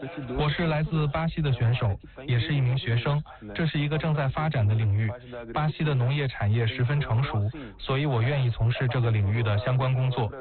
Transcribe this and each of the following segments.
我是来自巴西的选手，也是一名学生。这是一个正在发展的领域，巴西的农业产业十分成熟，所以我愿意从事这个领域的相关工作。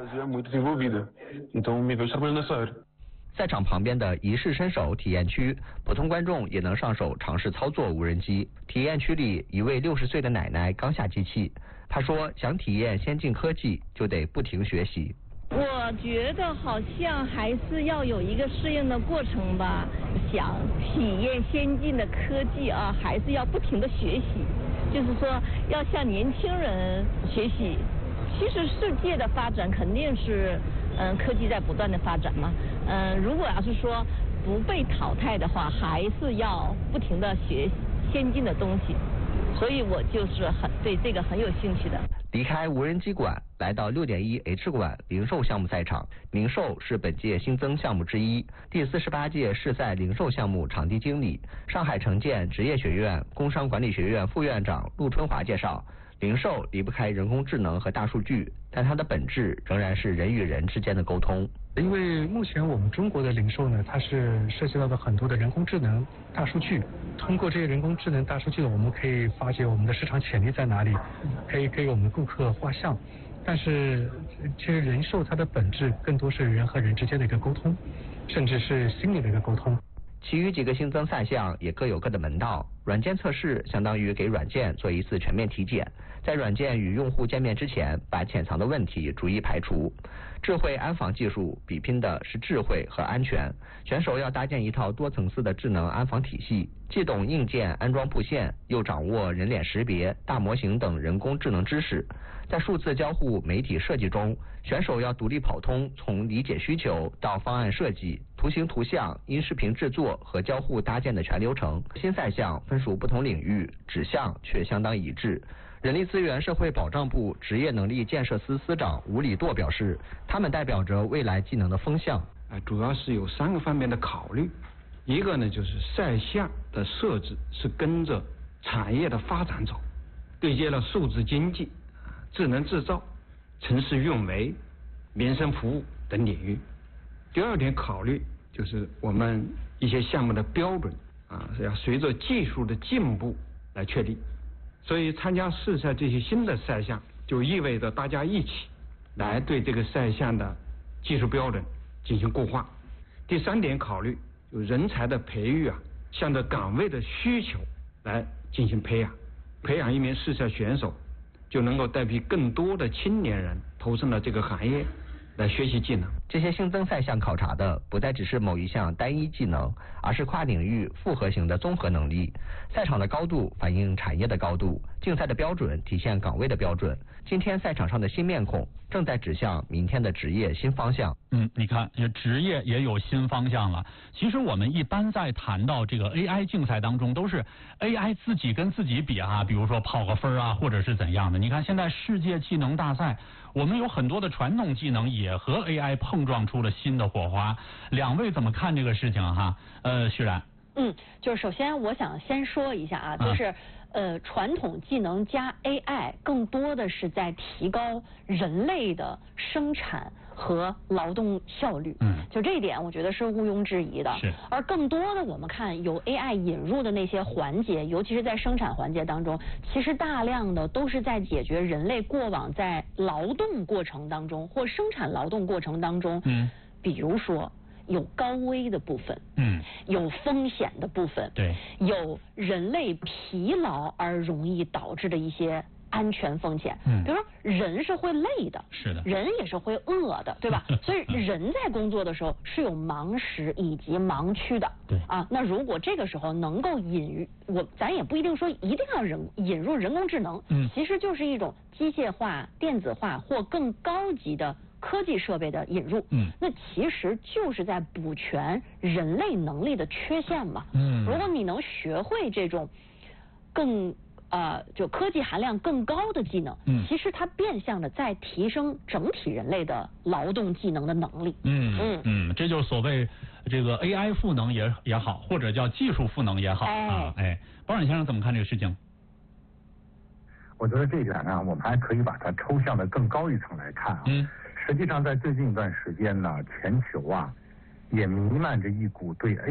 赛场旁边的仪式伸手体验区，普通观众也能上手尝试操作无人机。体验区里，一位60岁的奶奶刚下机器，她说想体验先进科技，就得不停学习。 我觉得好像还是要有一个适应的过程吧，想体验先进的科技啊，还是要不停的学习，就是说要向年轻人学习。其实世界的发展肯定是，科技在不断的发展嘛，如果要是说不被淘汰的话，还是要不停的学先进的东西，所以我就是对这个很有兴趣的。 离开无人机馆，来到6.1H 馆零售项目赛场。零售是本届新增项目之一。第48届世赛零售项目场地经理、上海城建职业学院工商管理学院副院长陆春华介绍，零售离不开人工智能和大数据，但它的本质仍然是人与人之间的沟通。 因为目前我们中国的零售呢，它是涉及到了很多的人工智能、大数据。通过这些人工智能、大数据，我们可以发现我们的市场潜力在哪里，可以给我们的顾客画像。但是其实零售它的本质更多是人和人之间的一个沟通，甚至是心理的一个沟通。 其余几个新增赛项也各有各的门道。软件测试相当于给软件做一次全面体检，在软件与用户见面之前，把潜藏的问题逐一排除。智慧安防技术比拼的是智慧和安全，选手要搭建一套多层次的智能安防体系，既懂硬件安装布线，又掌握人脸识别、大模型等人工智能知识。在数字交互媒体设计中，选手要独立跑通从理解需求到方案设计、图形图像、音视频制作和交互搭建的全流程。新赛项分属不同领域，指向却相当一致。人力资源社会保障部职业能力建设司司长吴礼舵表示，他们代表着未来技能的风向。 主要是有3个方面的考虑，一个呢就是赛项的设置是跟着产业的发展走，对接了数字经济、智能制造、城市运维、民生服务等领域。第二点考虑就是我们一些项目的标准是要随着技术的进步来确立。所以参加世赛这些新的赛项，就意味着大家一起来对这个赛项的技术标准进行固化。第3点考虑，就人才的培育向着岗位的需求来进行培养。培养一名世赛选手，就能够带批更多的青年人投身了这个行业，来学习技能。 这些新增赛项考察的不再只是某一项单一技能，而是跨领域复合型的综合能力。赛场的高度反映产业的高度，竞赛的标准体现岗位的标准。今天赛场上的新面孔正在指向明天的职业新方向。 你看，职业也有新方向了。其实我们一般在谈到这个 AI 竞赛当中，都是 AI 自己跟自己比比如说跑个分或者是怎样的。你看现在世界技能大赛，我们有很多的传统技能也和 AI 碰撞出了新的火花。两位怎么看这个事情徐冉？ 就是首先我想先说一下就是传统技能加 AI 更多的是在提高人类的生产和劳动效率。就这一点我觉得是毋庸置疑的。 是。 而更多的我们看由 AI 引入的那些环节，尤其是在生产环节当中，其实大量的都是在解决人类过往在劳动过程当中或生产劳动过程当中，比如说有高危的部分，有风险的部分， 对， 有人类疲劳而容易导致的一些安全风险。比如说人是会累的， 是的， 人也是会饿的，对吧？所以人在工作的时候是有盲时以及盲区的。 对那如果这个时候能够咱也不一定说一定要引入人工智能，其实就是一种机械化、电子化或更高级的科技设备的引入，那其实就是在补全人类能力的缺陷嘛。如果你能学会这种更就科技含量更高的技能，其实它变相的在提升整体人类的劳动技能的能力。 这就是所谓这个 AI 赋能也好，或者叫技术赋能也好包冉先生怎么看这个事情？ 我觉得这一点呢，我们还可以把它抽象的更高一层来看实际上在最近一段时间呢，全球也弥漫着一股对